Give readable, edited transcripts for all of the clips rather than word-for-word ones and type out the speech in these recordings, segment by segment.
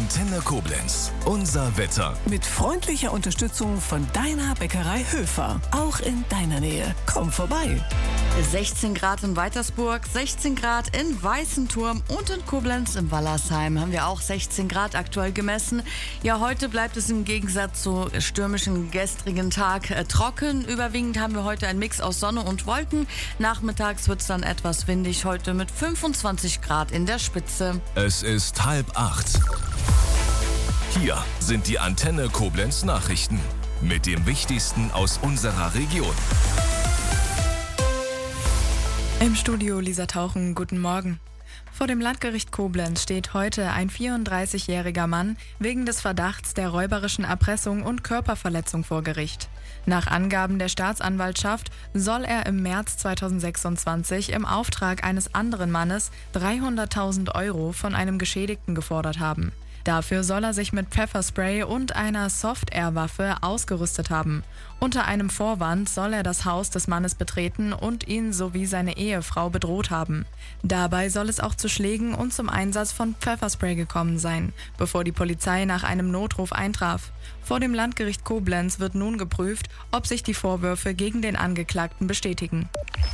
Antenne Koblenz. Unser Wetter. Mit freundlicher Unterstützung von deiner Bäckerei Höfer. Auch in deiner Nähe. Komm vorbei. 16 Grad in Weitersburg, 16 Grad in Weißenturm und in Koblenz im Wallersheim haben wir auch 16 Grad aktuell gemessen. Ja, heute bleibt es im Gegensatz zu stürmischen gestrigen Tag trocken. Überwiegend haben wir heute einen Mix aus Sonne und Wolken. Nachmittags wird es dann etwas windig, heute mit 25 Grad in der Spitze. Es ist 7:30. Hier sind die Antenne Koblenz Nachrichten mit dem Wichtigsten aus unserer Region. Im Studio Lisa Tauchen, guten Morgen. Vor dem Landgericht Koblenz steht heute ein 34-jähriger Mann wegen des Verdachts der räuberischen Erpressung und Körperverletzung vor Gericht. Nach Angaben der Staatsanwaltschaft soll er im März 2026 im Auftrag eines anderen Mannes 300.000 Euro von einem Geschädigten gefordert haben. Dafür soll er sich mit Pfefferspray und einer Soft-Air-Waffe ausgerüstet haben. Unter einem Vorwand soll er das Haus des Mannes betreten und ihn sowie seine Ehefrau bedroht haben. Dabei soll es auch zu Schlägen und zum Einsatz von Pfefferspray gekommen sein, bevor die Polizei nach einem Notruf eintraf. Vor dem Landgericht Koblenz wird nun geprüft, ob sich die Vorwürfe gegen den Angeklagten bestätigen.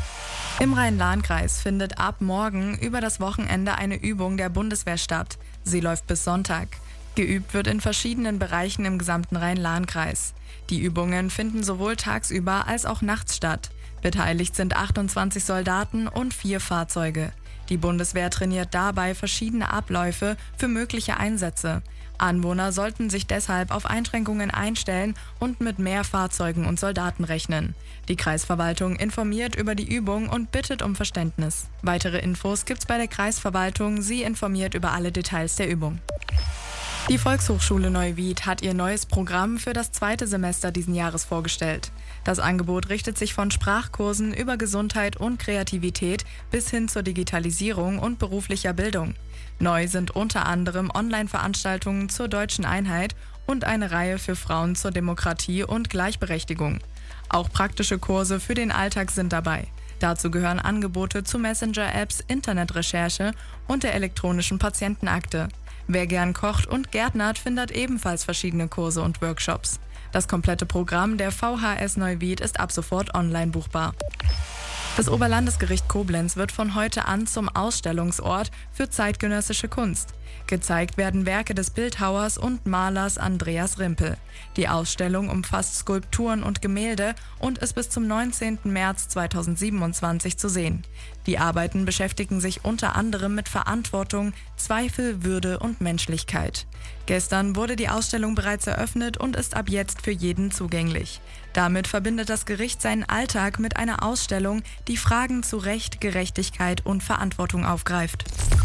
Im Rhein-Lahn-Kreis findet ab morgen über das Wochenende eine Übung der Bundeswehr statt. Sie läuft bis Sonntag. Geübt wird in verschiedenen Bereichen im gesamten Rhein-Lahn-Kreis. Die Übungen finden sowohl tagsüber als auch nachts statt. Beteiligt sind 28 Soldaten und 4 Fahrzeuge. Die Bundeswehr trainiert dabei verschiedene Abläufe für mögliche Einsätze. Anwohner sollten sich deshalb auf Einschränkungen einstellen und mit mehr Fahrzeugen und Soldaten rechnen. Die Kreisverwaltung informiert über die Übung und bittet um Verständnis. Weitere Infos gibt's bei der Kreisverwaltung. Sie informiert über alle Details der Übung. Die Volkshochschule Neuwied hat ihr neues Programm für das 2. Semester diesen Jahres vorgestellt. Das Angebot richtet sich von Sprachkursen über Gesundheit und Kreativität bis hin zur Digitalisierung und beruflicher Bildung. Neu sind unter anderem Online-Veranstaltungen zur deutschen Einheit und eine Reihe für Frauen zur Demokratie und Gleichberechtigung. Auch praktische Kurse für den Alltag sind dabei. Dazu gehören Angebote zu Messenger-Apps, Internetrecherche und der elektronischen Patientenakte. Wer gern kocht und gärtnert, findet ebenfalls verschiedene Kurse und Workshops. Das komplette Programm der VHS Neuwied ist ab sofort online buchbar. Das Oberlandesgericht Koblenz wird von heute an zum Ausstellungsort für zeitgenössische Kunst. Gezeigt werden Werke des Bildhauers und Malers Andreas Rimpel. Die Ausstellung umfasst Skulpturen und Gemälde und ist bis zum 19. März 2027 zu sehen. Die Arbeiten beschäftigen sich unter anderem mit Verantwortung, Zweifel, Würde und Menschlichkeit. Gestern wurde die Ausstellung bereits eröffnet und ist ab jetzt für jeden zugänglich. Damit verbindet das Gericht seinen Alltag mit einer Ausstellung, die Fragen zu Recht, Gerechtigkeit und Verantwortung aufgreift.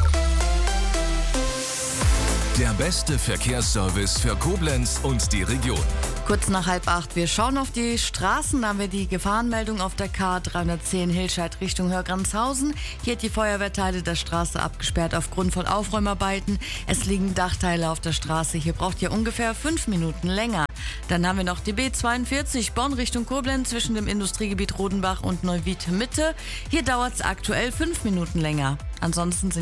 Der beste Verkehrsservice für Koblenz und die Region. Kurz nach 7:30. Wir schauen auf die Straßen. Da haben wir die Gefahrenmeldung auf der K310 Hilscheid Richtung Hörgranzhausen. Hier hat die Feuerwehrteile der Straße abgesperrt aufgrund von Aufräumarbeiten. Es liegen Dachteile auf der Straße. Hier braucht ihr ungefähr 5 Minuten länger. Dann haben wir noch die B42 Bonn Richtung Koblenz zwischen dem Industriegebiet Rodenbach und Neuwied Mitte. Hier dauert es aktuell 5 Minuten länger. Ansonsten sind